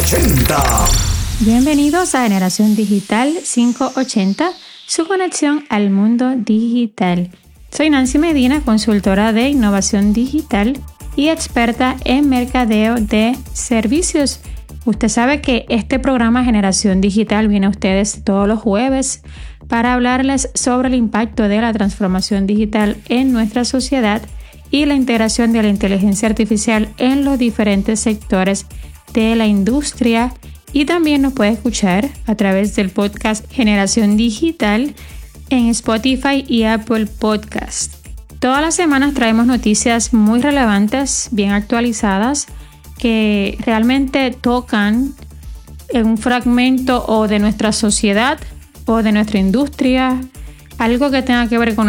580. Bienvenidos a Generación Digital 580, su conexión al mundo digital. Soy Nancy Medina, consultora de innovación digital y experta en mercadeo de servicios. Usted sabe que este programa Generación Digital viene a ustedes todos los jueves para hablarles sobre el impacto de la transformación digital en nuestra sociedad y la integración de la inteligencia artificial en los diferentes sectores de la industria. Y también nos puede escuchar a través del podcast Generación Digital en Spotify y Apple Podcast. Todas las semanas traemos noticias muy relevantes, bien actualizadas, que realmente tocan en un fragmento o de nuestra sociedad o de nuestra industria, algo que tenga que ver con